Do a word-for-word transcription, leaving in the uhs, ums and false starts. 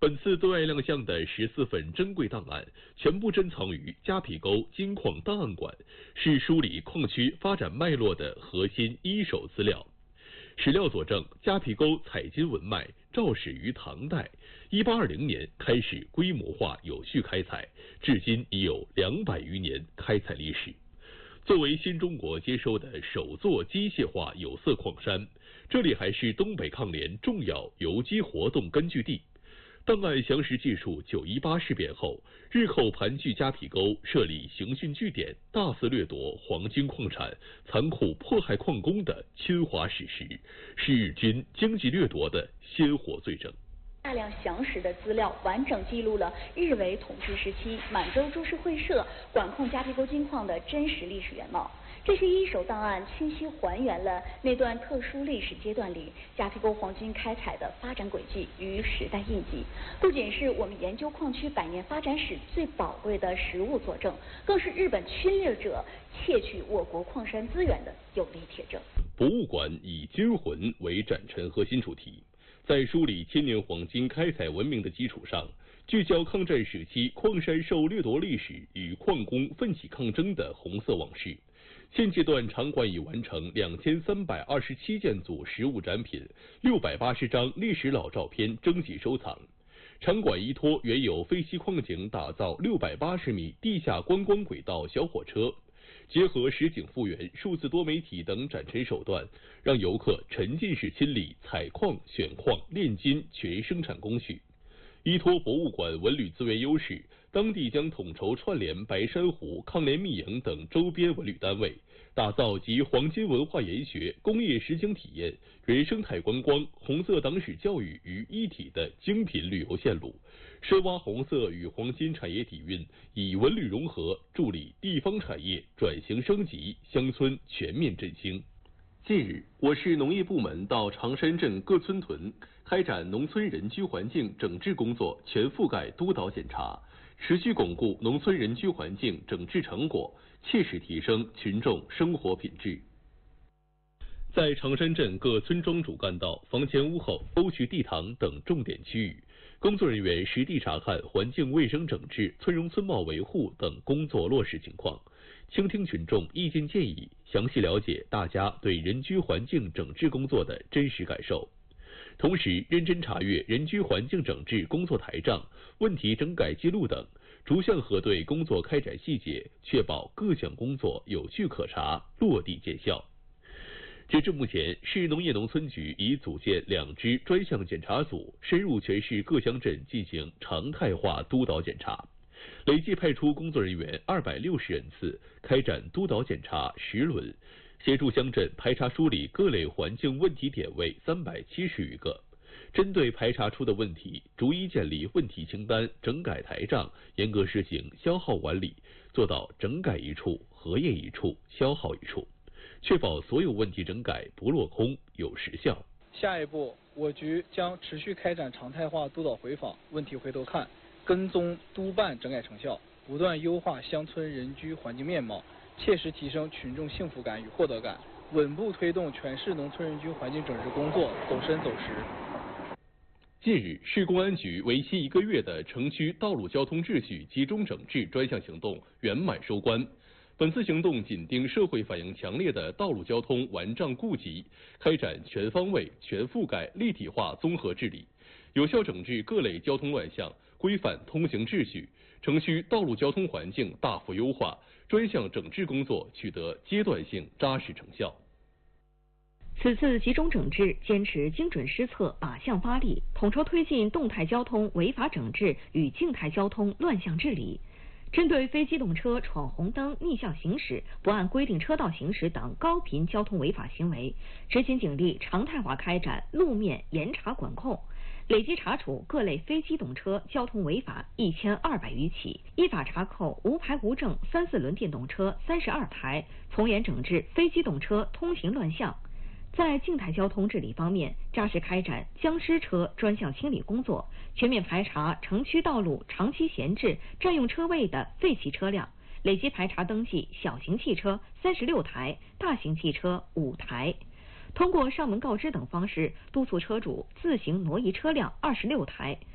本次对外亮相的十四份珍贵档案，全部珍藏于夹皮沟金矿档案馆，是梳理矿区发展脉络的核心一手资料。史料佐证，夹皮沟采金文脉肇始于唐代，一八二零年开始规模化有序开采，至今已有两百余年开采历史。作为新中国接收的首座机械化有色矿山，这里还是东北抗联重要游击活动根据地。档案详实记述九一八事变后，日寇盘踞夹皮沟，设立刑讯据点，大肆掠夺黄金矿产，残酷迫害矿工的侵华史实，是日军经济掠夺的鲜活罪证。 大量详实的资料完整记录了日伪统治时期满洲株式会社管控夹皮沟金矿的真实历史原貌。这些一手档案清晰还原了那段特殊历史阶段里夹皮沟黄金开采的发展轨迹与时代印记，不仅是我们研究矿区百年发展史最宝贵的实物佐证，更是日本侵略者窃取我国矿山资源的有力铁证。 博物馆以金魂为展陈核心主题，在梳理千年黄金开采文明的基础上，聚焦抗战时期矿山受掠夺历史与矿工奋起抗争的红色往事。现阶段场馆已完成两千三百二十七件组实物展品，六百八十张历史老照片征集收藏。场馆依托原有飞西矿井打造六百八十米地下观光轨道小火车，结合实景复原、数字多媒体等展陈手段，让游客沉浸式亲历采矿、选矿、炼金全生产工序。依托博物馆文旅资源优势，当地将统筹串联白珊瑚、抗联密营等周边文旅单位，打造集黄金文化研学、工业实景体验、原生态观光、红色党史教育于一体的精品旅游线路，深挖红色与黄金产业底蕴，以文旅融合，助力地方产业转型升级，乡村全面振兴。近日，我市农业部门到长山镇各村屯开展农村人居环境整治工作全覆盖督导检查，持续巩固农村人居环境整治成果，切实提升群众生活品质。在长山镇各村庄主干道、房前屋后、沟渠地塘等重点区域，工作人员实地查看环境卫生整治、村容村貌维护等工作落实情况，倾听群众意见建议，详细了解大家对人居环境整治工作的真实感受。同时，认真查阅人居环境整治工作台账、问题整改记录等，逐项核对工作开展细节，确保各项工作有据可查、落地见效。截至目前，市农业农村局已组建两支专项检查组，深入全市各乡镇进行常态化督导检查，累计派出工作人员二百六十人次，开展督导检查十轮，协助乡镇排查梳理各类环境问题点位三百七十余个。针对排查出的问题，逐一建立问题清单、整改台账，严格实行消耗管理，做到整改一处、核验一处、消耗一处，确保所有问题整改不落空、有实效。 下一步，我局将持续开展常态化督导回访、问题回头看，跟踪督办整改成效，不断优化乡村人居环境面貌，切实提升群众幸福感与获得感，稳步推动全市农村人居环境整治工作走深走实。 近日，市公安局为期一个月的城区道路交通秩序集中整治专项行动圆满收官。本次行动紧盯社会反应强烈的道路交通顽瘴痼疾，开展全方位、全覆盖、立体化综合治理，有效整治各类交通乱象，规范通行秩序，城区道路交通环境大幅优化，专项整治工作取得阶段性扎实成效。 此次集中整治坚持精准施策、靶向发力，统筹推进动态交通违法整治与静态交通乱象治理。针对非机动车闯红灯、逆向行驶、不按规定车道行驶等高频交通违法行为，执勤警力常态化开展路面严查管控，累计查处各类非机动车交通违法一千二百余起，依法查扣无牌无证三四轮电动车三十二台，从严整治非机动车通行乱象。在静态交通治理方面，扎实开展僵尸车专项清理工作，全面排查城区道路长期闲置、占用车位的废弃车辆，累计排查登记小型汽车三十六台，大型汽车五台。通过上门告知等方式，督促车主自行挪移车辆二十六台，